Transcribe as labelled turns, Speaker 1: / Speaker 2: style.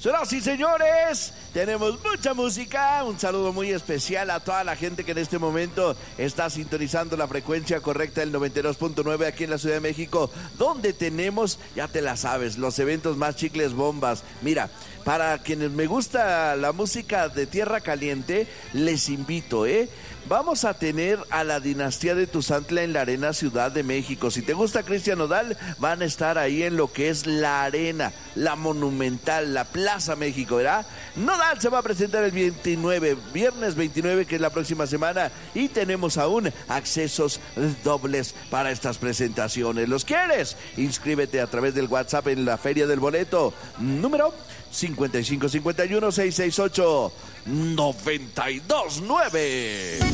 Speaker 1: Señoras y señores, tenemos mucha música. Un saludo muy especial a toda la gente que en este momento está sintonizando la frecuencia correcta del 92.9 aquí en la Ciudad de México, donde tenemos, ya te la sabes, los eventos más chicles bombas. Mira, para quienes me gusta la música de Tierra Caliente, les invito, vamos a tener a la dinastía de Tuzantla en la Arena Ciudad de México. Si te gusta Cristian Nodal, van a estar ahí en lo que es la arena, la monumental, la Plaza México, ¿verdad? Nodal se va a presentar el 29, viernes 29, que es la próxima semana, y tenemos aún accesos dobles para estas presentaciones. ¿Los quieres? Inscríbete a través del WhatsApp en la Feria del Boleto, número 5551-668-929.